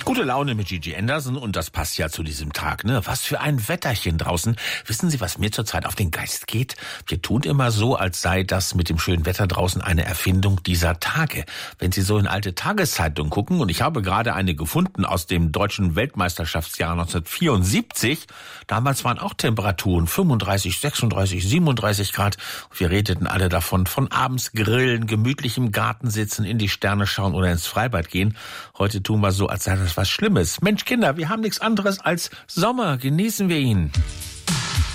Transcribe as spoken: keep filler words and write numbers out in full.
Gute Laune mit Gigi Anderson und das passt ja zu diesem Tag, ne? Was für ein Wetterchen draußen. Wissen Sie, was mir zurzeit auf den Geist geht? Wir tun immer so, als sei das mit dem schönen Wetter draußen eine Erfindung dieser Tage. Wenn Sie so in alte Tageszeitungen gucken, und ich habe gerade eine gefunden aus dem deutschen Weltmeisterschaftsjahr neunzehnhundertvierundsiebzig, damals waren auch Temperaturen fünfunddreißig, sechsunddreißig, siebenunddreißig Grad. Wir redeten alle davon, von abends grillen, gemütlich im Garten sitzen, in die Sterne schauen oder ins Freibad gehen. Heute tun wir so, als sei das was Schlimmes. Mensch, Kinder, wir haben nichts anderes als Sommer. Genießen wir ihn.